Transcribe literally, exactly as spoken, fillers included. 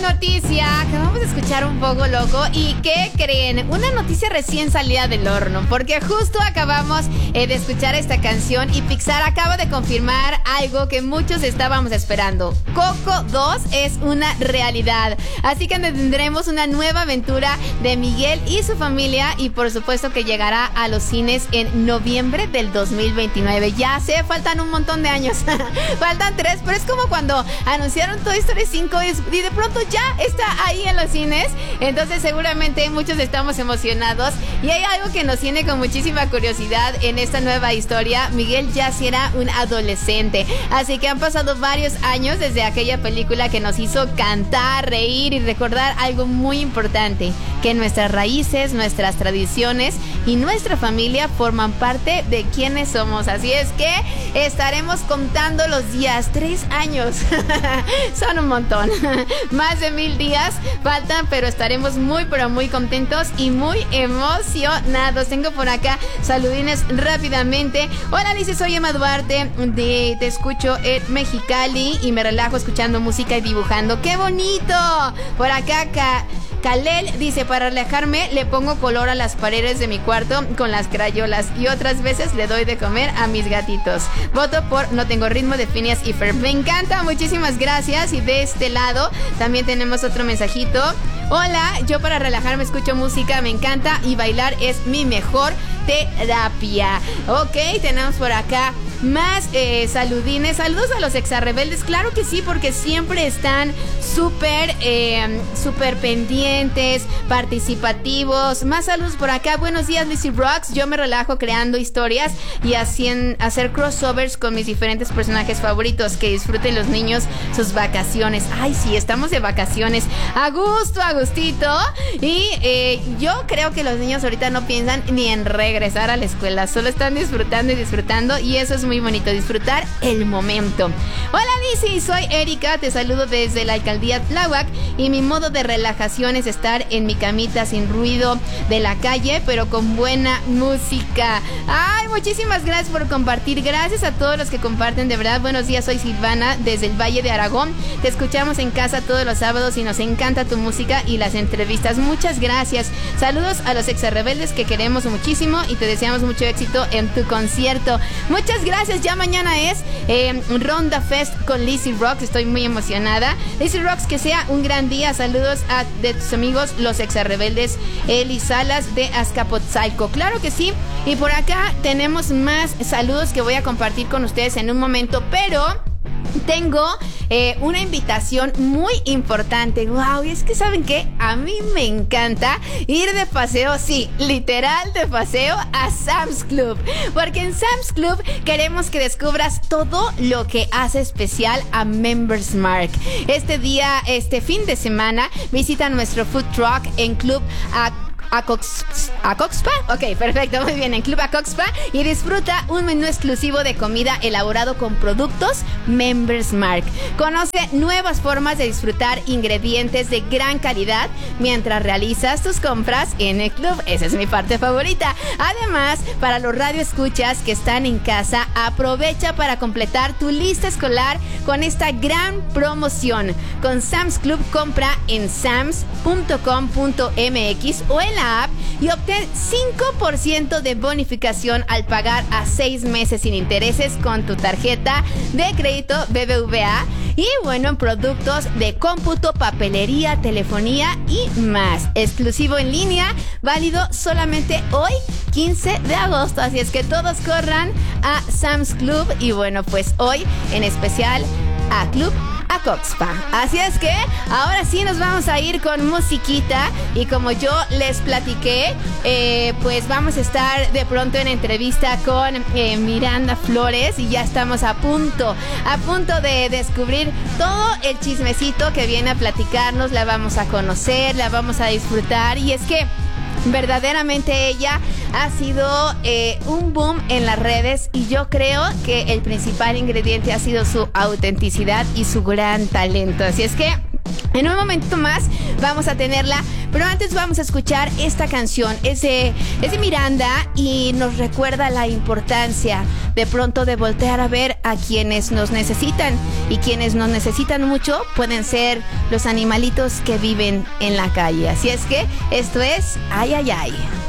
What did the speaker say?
noticia. Acabamos de escuchar Un Poco Loco. ¿Y qué creen? Una noticia recién salida del horno, porque justo acabamos eh, de escuchar esta canción y Pixar acaba de confirmar algo que muchos estábamos esperando. Coco dos es una realidad. Así que tendremos una nueva aventura de Miguel y su familia, y por supuesto que llegará a los cines en noviembre del dos mil veintinueve. Ya sé, faltan un montón de años. Faltan tres, pero es como cuando anunciaron Toy Story cinco y de pronto ya está ahí en los cines. Entonces seguramente muchos estamos emocionados y hay algo que nos tiene con muchísima curiosidad en esta nueva historia. Miguel ya será un adolescente, así que han pasado varios años desde aquella película que nos hizo cantar, reír y recordar algo muy importante, que nuestras raíces, nuestras tradiciones y nuestra familia forman parte de quienes somos. Así es que estaremos contando los días. Tres años son un montón. Más de mil días faltan, pero estaremos muy pero muy contentos y muy emocionados. Tengo por acá saludines rápidamente. Hola, Alicia, soy Emma Duarte de, te escucho en Mexicali y me relajo escuchando música y dibujando. ¡Qué bonito! Por acá, ca Kalel dice, para relajarme le pongo color a las paredes de mi cuarto con las crayolas y otras veces le doy de comer a mis gatitos. Voto por No Tengo Ritmo de Phineas y Ferb. Me encanta, muchísimas gracias. Y de este lado también tenemos otro mensajito. Hola, yo para relajarme escucho música, me encanta y bailar es mi mejor terapia. Ok, tenemos por acá más eh, saludines. Saludos a los exarrebeldes, claro que sí, porque siempre están súper, eh, súper pendientes, participativos. Más saludos por acá. Buenos días, Lizzy Rocks. Yo me relajo creando historias y hacien, hacer crossovers con mis diferentes personajes favoritos. Que disfruten los niños sus vacaciones. Ay, sí, estamos de vacaciones. A gusto, a gustito. Y eh, yo creo que los niños ahorita no piensan ni en regresar a la escuela. Solo están disfrutando y disfrutando. Y eso es muy bonito, disfrutar el momento. Hola, Lizzy, soy Erika. Te saludo desde la alcaldía Tláhuac. Y mi modo de relajación es estar en mi camita sin ruido de la calle, pero con buena música. Ay, muchísimas gracias por compartir. Gracias a todos los que comparten, de verdad. Buenos días, soy Silvana desde el Valle de Aragón. Te escuchamos en casa todos los sábados y nos encanta tu música y las entrevistas. Muchas gracias. Saludos a los exarrebeldes que queremos muchísimo y te deseamos mucho éxito en tu concierto. Muchas gracias. Ya mañana es eh, Ronda Fest con Lizzy Rocks. Estoy muy emocionada. Lizzy Rocks, que sea un gran día. Saludos a de tus amigos los exarrebeldes Eli Salas de Azcapotzalco. Claro que sí. Y por acá tenemos más saludos que voy a compartir con ustedes en un momento, pero tengo eh, una invitación muy importante. Wow, y es que ¿saben qué? A mí me encanta ir de paseo, sí, literal de paseo a Sam's Club, porque en Sam's Club queremos que descubras todo lo que hace especial a Members Mark. Este día, este fin de semana, visita nuestro food truck en Club a Acox, Acoxpa, ok, perfecto, muy bien, en Club Acoxpa, y disfruta un menú exclusivo de comida elaborado con productos Members Mark. Conoce nuevas formas de disfrutar ingredientes de gran calidad mientras realizas tus compras en el club. Esa es mi parte favorita. Además, para los radioescuchas que están en casa, aprovecha para completar tu lista escolar con esta gran promoción. Con Sam's Club, compra en sams punto com punto m x o en la app y obtén cinco por ciento de bonificación al pagar a seis meses sin intereses con tu tarjeta de crédito B B V A. Y bueno, en productos de cómputo, papelería, telefonía y más. Exclusivo en línea, válido solamente hoy, quince de agosto. Así es que todos corran a Sam's Club y bueno, pues hoy en especial a Club Acoxpa. Así es que ahora sí nos vamos a ir con musiquita y como yo les platiqué, eh, pues vamos a estar de pronto en entrevista con eh, Miranda Flores y ya estamos a punto, a punto de descubrir todo el chismecito que viene a platicarnos. La vamos a conocer, la vamos a disfrutar y es que verdaderamente ella ha sido eh, un boom en las redes y yo creo que el principal ingrediente ha sido su autenticidad y su gran talento. Así es que En un momento más vamos a tenerla, pero antes vamos a escuchar esta canción. Es de, es de Miranda y nos recuerda la importancia de pronto de voltear a ver a quienes nos necesitan. Y quienes nos necesitan mucho pueden ser los animalitos que viven en la calle. Así es que esto es Ay, Ay, Ay.